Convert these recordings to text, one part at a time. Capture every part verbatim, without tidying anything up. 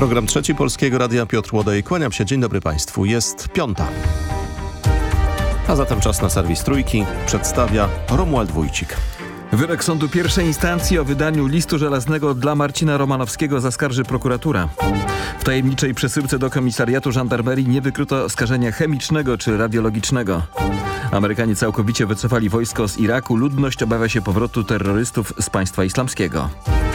Program Trzeci Polskiego Radia, Piotr Łodej. Kłaniam się, dzień dobry Państwu. Jest piąta. A zatem czas na serwis Trójki. Przedstawia Romuald Wójcik. Wyrok sądu pierwszej instancji o wydaniu listu żelaznego dla Marcina Romanowskiego zaskarży prokuratura. W tajemniczej przesyłce do komisariatu żandarmerii nie wykryto skażenia chemicznego czy radiologicznego. Amerykanie całkowicie wycofali wojsko z Iraku. Ludność obawia się powrotu terrorystów z państwa islamskiego.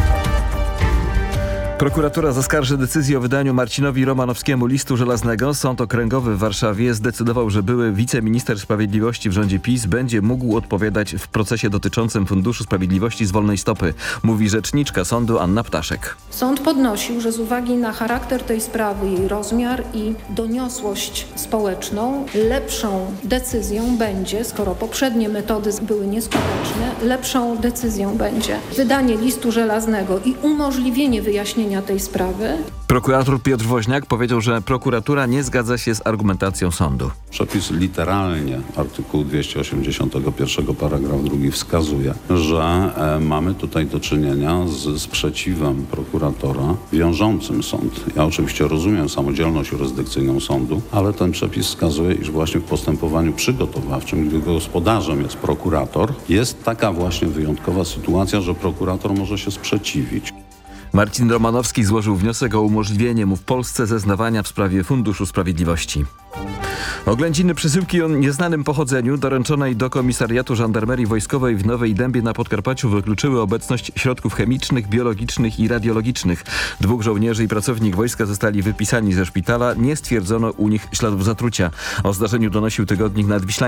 Prokuratura zaskarży decyzję o wydaniu Marcinowi Romanowskiemu listu żelaznego. Sąd Okręgowy w Warszawie zdecydował, że były wiceminister sprawiedliwości w rządzie PiS będzie mógł odpowiadać w procesie dotyczącym Funduszu Sprawiedliwości z wolnej stopy, mówi rzeczniczka sądu Anna Ptaszek. Sąd podnosił, że z uwagi na charakter tej sprawy, jej rozmiar i doniosłość społeczną, lepszą decyzją będzie, skoro poprzednie metody były nieskuteczne, lepszą decyzją będzie wydanie listu żelaznego i umożliwienie wyjaśnienia tej sprawy. Prokurator Piotr Woźniak powiedział, że prokuratura nie zgadza się z argumentacją sądu. Przepis literalnie artykułu dwieście osiemdziesiątego pierwszego paragraf drugi wskazuje, że e, mamy tutaj do czynienia z sprzeciwem prokuratora wiążącym sąd. Ja oczywiście rozumiem samodzielność jurysdykcyjną sądu, ale ten przepis wskazuje, iż właśnie w postępowaniu przygotowawczym, gdy gospodarzem jest prokurator, jest taka właśnie wyjątkowa sytuacja, że prokurator może się sprzeciwić. Marcin Romanowski złożył wniosek o umożliwienie mu w Polsce zeznawania w sprawie Funduszu Sprawiedliwości. Oględziny przesyłki o nieznanym pochodzeniu doręczonej do komisariatu żandarmerii wojskowej w Nowej Dębie na Podkarpaciu wykluczyły obecność środków chemicznych, biologicznych i radiologicznych. Dwóch żołnierzy i pracownik wojska zostali wypisani ze szpitala. Nie stwierdzono u nich śladów zatrucia. O zdarzeniu donosił tygodnik Nadwiślański.